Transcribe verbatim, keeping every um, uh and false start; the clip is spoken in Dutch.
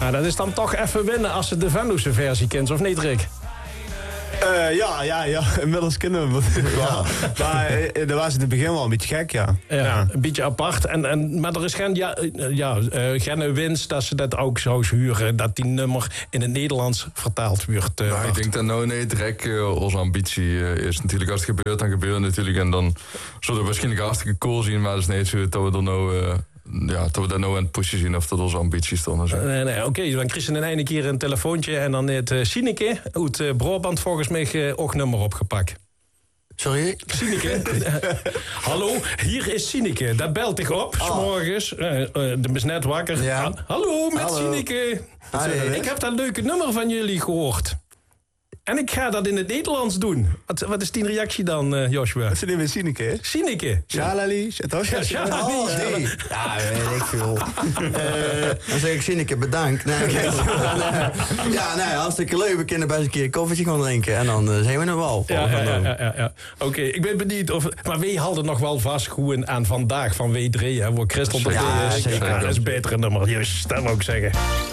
Nou, dat is dan toch even winnen als ze de Venloze versie kent, of niet, Rick? Uh, ja, ja, ja, inmiddels kennen we het wel. Maar uh, dat was in het begin wel een beetje gek, ja. Ja, ja. Een beetje apart. En, en, maar er is geen, ja, ja, uh, geen winst dat ze dat ook zou huren, dat die nummer in het Nederlands vertaald wordt. Uh, nou, ik denk dat nou nee, direct uh, onze ambitie uh, is natuurlijk als het gebeurt, dan gebeurt het natuurlijk. En dan zullen we waarschijnlijk hartstikke cool zien, maar het is niet zo dat we er nou... Uh, Ja, dat we daar nou aan het pushen zien of dat onze ambities stonden. Uh, nee, nee, Oké, okay, dan krijg je in een keer een telefoontje en dan het uh, Sineke uit uh, Brabant volgens mij uh, ook nummer opgepakt. Sorry? Sineke. Hallo, hier is Sineke. Dat belt ik op, oh. 's morgens. Uh, uh, de is net wakker. Ja. Ha- Hallo, met Hallo. Sineke. Hi. Ik heb dat leuke nummer van jullie gehoord. En ik ga dat in het Nederlands doen. Wat, wat is die reactie dan, uh, Joshua? Dat is niet meer Sineke, hè? Sineke. Shalali. Ja, Shalali. Oh, nee. Ja, weet ik veel. uh, dan zeg ik Sineke bedankt. Nee, okay. Ja, nee, hartstikke leuk. We kunnen best een keer een koffietje gaan drinken. En dan uh, zijn we er wel. Ja, ja, ja, ja, ja, ja. Oké, okay, ik ben benieuwd of... Maar wij hadden nog wel vast goed aan vandaag van W drie, hè, waar Christel de ja, is. zeker. Ja, dat is een betere nummer. Juist, dat wil ik zeggen.